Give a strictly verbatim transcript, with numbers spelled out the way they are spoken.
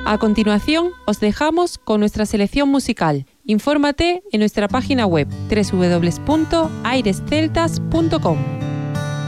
A continuación, os dejamos con nuestra selección musical. Infórmate en nuestra página web doble u doble u doble u punto aires celtas punto com.